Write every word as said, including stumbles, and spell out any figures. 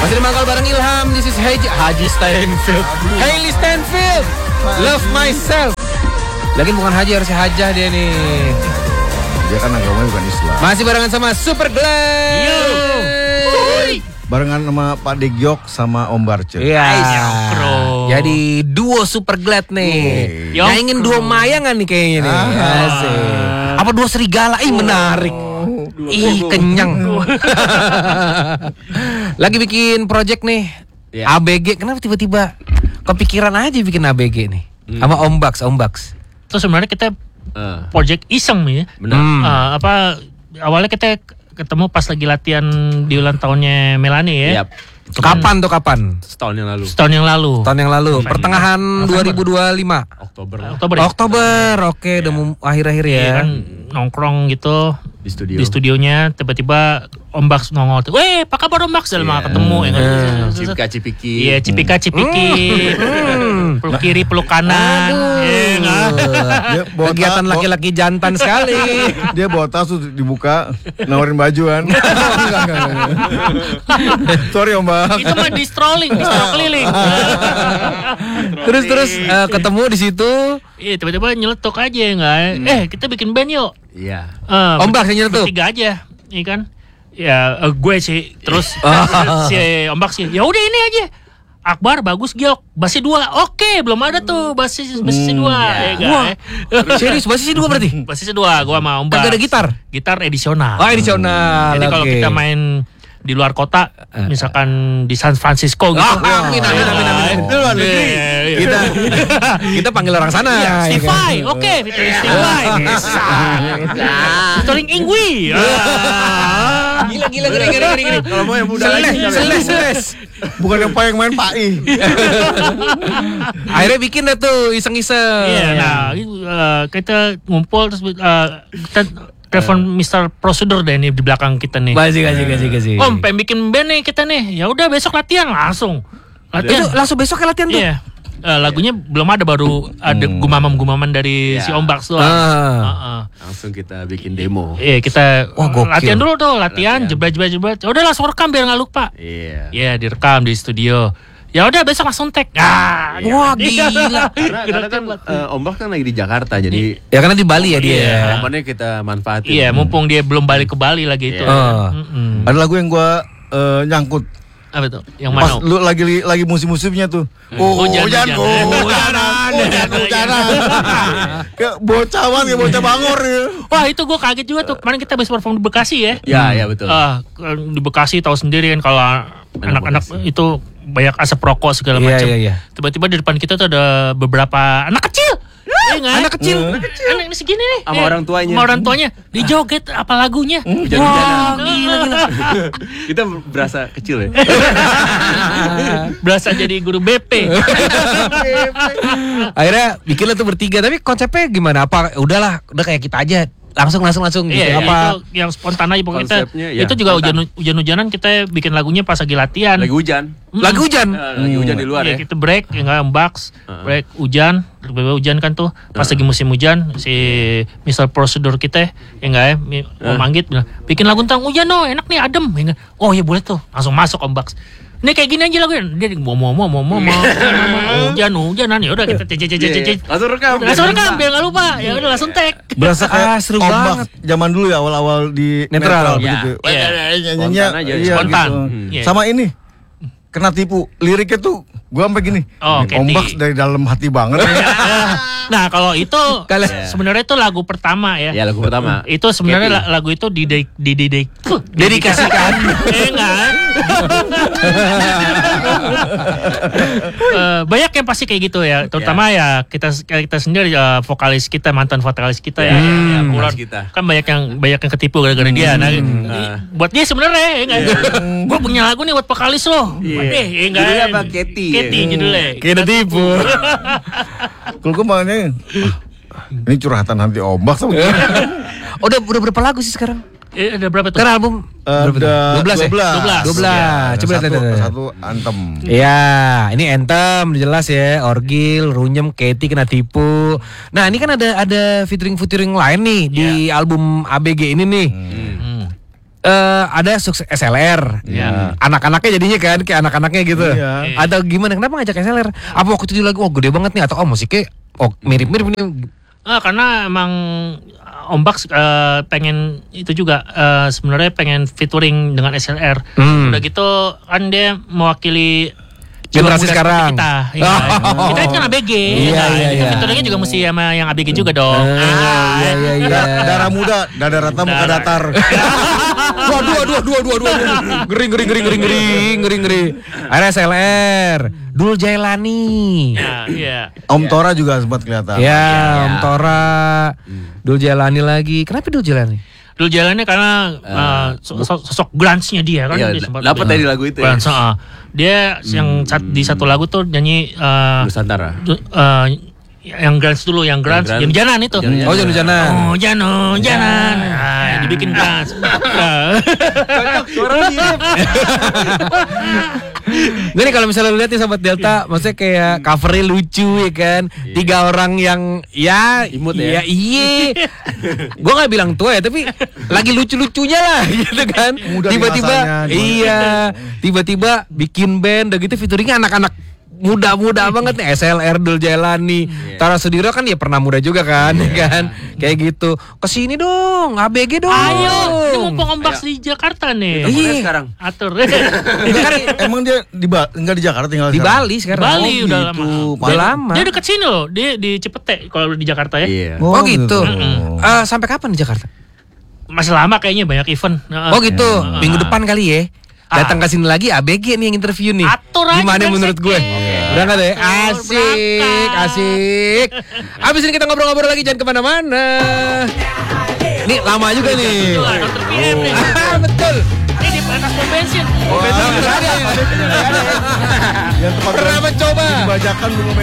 Masih di Mangkal bareng Ilham. This is Haji Haji Stanfield. Hailey Stanfield. Love myself. Lagi bukan Haji, harusnya Hajah dia nih. Dia kan agamanya bukan Islam. Masih barengan sama Super Glad. Yo. Barengan sama Pak Degyok sama Om Barce. Iya. Nyokro. Jadi duo Super Glad nih. Nyokro. Nah, ingin duo mayangan nih kayaknya nih. Ah. Asik. Apa duo serigala? Ih, menarik. Ih, kenyang. Lagi bikin project nih. Ya. A B G. Kenapa tiba-tiba kepikiran aja bikin A B G nih? Hmm. Sama Om Baks, Om Baks. Terus sebenarnya kita Ah, project iseng nih. benar. Hmm. Ah, apa awalnya kita ketemu pas lagi latihan di ulang tahunnya Melanie ya. Yap. Kapan tuh kapan? Setahun yang lalu. Setahun yang lalu. Tahun yang lalu, November. pertengahan dua ribu dua puluh lima. Oktober lah. Oktober. ya? Oktober, oke, udah mau akhir-akhir ya. Iya kan nongkrong gitu Di studio. di studionya tiba-tiba Om Baks nongol tuh, "Weh, apa kabar Om Baks?" Dalam Iya. ketemu ya kan. Cipika cipiki. Iya, cipika cipiki. Peluk kiri, peluk kanan. Iya kan? Dia bawa Kegiatan ta- laki-laki jantan sekali. Dia bawa tas tuh dibuka, nawarin bajuan. Enggak, enggak, enggak. Sorry Om Bak. Itu mah di strolling, di stroll keliling. Terus terus eh, ketemu di situ. Iya, tiba-tiba nyeletuk aja enggak. Eh, kita bikin band yuk. Iya. Eh, Om Baks yang nyeletuk. Bertiga aja, iya kan? Ya eh, gue sih, terus si Om Baks sih. Ya udah ini aja. Akbar bagus Giok, basnya dua. Oke, belum ada tuh basnya basnya dua. Ya, kan? Wah, serius basisnya dua berarti? Basnya dua, gua sama Om Baks. Kagak ada gitar? Gitar edisional. Oh, edisional. Jadi kalau oke. kita main di luar kota, misalkan di San Francisco gitu. Ah, amin, amin, amin, amin. Itu luar negeri. kita kita panggil orang sana. Iya, ya kan? Steve Vai, oke, featuring Steve Vai. Featuring Ingwi. Ah. Gila gila gila gila gila. Kalau mau yang muda Seles, lagi. seles, seles. Bukan yang yang main Pak I. Akhirnya bikin dah tuh iseng-iseng. Iya, nah uh, kita ngumpul terus uh, kita telepon mister Prosedur deh nih di belakang kita nih. Kasih, kasih, kasih, kasih. Om, pengen bikin band nih kita nih. Ya udah besok latihan langsung. Latihan. Itu langsung besok ya latihan tuh. Iya. Eh, lagunya belum ada, baru ada gumamam-gumaman dari Iya. si Om Baks doang. Ah. Heeh. Langsung kita bikin demo. Iya, kita Wah, gokil. latihan dulu tuh, latihan, Latihan. jebret-jebret. Udah langsung rekam biar nggak lupa. Iya. Iya, direkam di studio. Ya udah besok langsung tag. Ah, Wah, gila. Karena, karena kan eh, Om Bak kan lagi di Jakarta, jadi Ya karena di Bali ya dia. Iya. momennya kita manfaatin. Iya, mumpung dia belum balik ke Bali lagi itu. Iya. Oh. Mm-mm. Ada lagu yang gua eh, nyangkut Apa tuh? Yang pas mana? lu lagi lagi musim-musimnya tuh. Oh, Hujan, hujan, hujan. oh, Hujan, hujanan, hujan, hujan, hujanan. Kayak bocah banget, kayak bocah bangor ya. Wah, itu gue kaget juga tuh. Kemarin kita habis perform di Bekasi ya. Ya, ya betul. Ah, di Bekasi tahu sendiri kan kalau anak-anak Bekasi. itu banyak asap rokok segala Iya, macam. iya, iya. Tiba-tiba di depan kita tuh ada beberapa anak kecil. Iya nggak? Anak kecil. Anak ini segini nih. Sama Iya. orang tuanya. Sama orang tuanya. Dijoget apa lagunya? Hujan-hujanan. gila gila. Kita berasa kecil ya. Berasa jadi guru B P. Akhirnya bikin lah tuh bertiga. Tapi konsepnya gimana? Apa udahlah, udah kayak kita aja. Langsung langsung langsung gitu. Iya, Apa? itu yang spontan aja pokoknya kita. Konsepnya, ya, Itu juga spontan. hujan hujan-hujanan kita bikin lagunya pas lagi latihan. Lagi hujan. Lagi hujan. Eh, Lagi hujan di luar Iya, ya. kita break, ya nggak box, break hujan, tiba-tiba hujan kan tuh. Pas lagi musim hujan, si mister Prosedur kita, ya nggak ya, mi- Om Anggit bilang, bikin lagu tentang hujan no, enak nih, adem. Ya nggak? Oh ya boleh tuh, langsung masuk Om Box. Ini kayak gini aja lagunya. Dia mau mau mau mau mau mau hujan hujanan, ya udah kita cece cece cece. Iya. Langsung rekam. Langsung rekam biar nggak lupa. Ya udah langsung tag. Berasa Ah, kayak seru ombak banget. zaman dulu ya, awal-awal di Netral. begitu. Iya. Nyanyinya Spontan aja, iya, spontan. gitu. Hmm. Iya. Sama ini kena tipu liriknya tuh gua sampai gini. Oh, Katy. Ombak dari dalam hati banget. Nah kalau itu Kalian- sebenarnya itu lagu pertama ya. Ya lagu pertama. Itu sebenarnya Katy. la- lagu itu di di di di, di Dedikasikan. Eh enggak. Eh, banyak yang pasti kayak gitu ya, terutama ya kita kita sendiri eh, vokalis kita, mantan vokalis kita ya, Ya, ya, ya, Kulon. vokalis kita. Kan banyak yang banyak yang ketipu gara-gara dia. Nah, i- buat dia sebenarnya ya enggak. Gua punya lagu nih buat vokalis lo. Iya. Buat deh, ya enggak. Judulnya apa? Katy, Katy ya. judulnya. Kayak udah tipu. Kalau gua makanya ah, ini curhatan hati ombak sama gua. Udah udah berapa lagu sih sekarang? Eh, ada berapa tuh? Sekarang album berapa tuh? Ada dua belas ya? dua belas. dua belas. dua belas. Coba lihat, satu, lihat, lihat. satu antem. Ya, ini Anthem jelas ya, Orgil, Runyem, Katy kena tipu. Nah, ini kan ada ada featuring-featuring lain nih di album A B G ini nih. Hmm. eh, ada sukses S L R. Iya. Anak-anaknya jadinya kan kayak anak-anaknya gitu. Iya. Atau gimana? Kenapa ngajak S L R? Apa waktu itu lagu oh gede banget nih atau oh musiknya oh mirip-mirip nih. Ah, karena emang Om Baks eh, pengen itu juga eh, sebenarnya pengen featuring dengan S L R. Hmm. Udah gitu kan dia mewakili Generasi jiwa muda sekarang. seperti kita. Ya, Oh. kita kan A B G. Iya, Nah, iya, itu iya. featuringnya juga mesti sama yang A B G juga dong. Ah, iya iya iya. Da- darah muda, dada rata, muka Darah. datar. Waduh, waduh, waduh, waduh, waduh, waduh. Ngeri, ngeri, ngeri, ngeri, ngeri, ngeri, ngeri. Ada S L R, Dul Jailani. Ya, iya. Om Tora juga sempat kelihatan. Ya, Om Tora, Dul Jailani lagi. Kenapa Dul Jailani? Dulu jalannya karena uh, sosok, sosok glance-nya dia kan. Iya, Dia sempat- dapat tadi lagu itu ya. Glance, ah. Dia yang sat- di satu lagu tuh nyanyi uh, Nusantara. du- uh, yang glance dulu, yang glance, Yang yang janan itu. Janan. Oh, Janu Janan. Oh, Jano, Janan. Ah, dibikin glance. Ah. Nggak nih kalau misalnya lu lihat nih Sobat Delta, maksudnya kayak covernya lucu ya kan. Tiga orang yang ya Imut ya. ya iya. Gue nggak bilang tua ya, tapi lagi lucu-lucunya lah gitu kan. Muda di Tiba-tiba masanya, gimana? iya, tiba-tiba bikin band udah gitu featuringnya anak-anak muda-muda banget nih S L R Dul Jailani. Tara Sudiro kan ya pernah muda juga kan, ya kan? Kayak gitu. Kesini dong, A B G dong. Ayo, ini mumpung Om Baks di Jakarta nih. Iya. Iya. Sekarang. Atur. Enggak kan emang dia di ba- enggak di Jakarta tinggal Di sekarang? Bali sekarang. Bali Oh, udah gitu. lama. Udah Dia- lama. Dia dekat sini loh. Dia di Cipete kalau di Jakarta ya. Iya. Oh, gitu. Mm-mm. Eh, sampai kapan di Jakarta? Masih lama kayaknya banyak event. Nah, Oh gitu, Ah. minggu depan kali ya. Datang ke sini lagi A B G nih yang interview nih. Atur aja Gimana brengsek. menurut gue? Oke. Udah nggak deh? Atur, Asik, berangkat. asik. Abis ini kita ngobrol-ngobrol lagi, jangan kemana-mana. Nih lama juga nih. Betul, Dokter P M nih. Ah, betul. Ini di atas pom bensin. Pom bensin udah ada ya? Yang tempat Pernah mencoba. dibajakan belum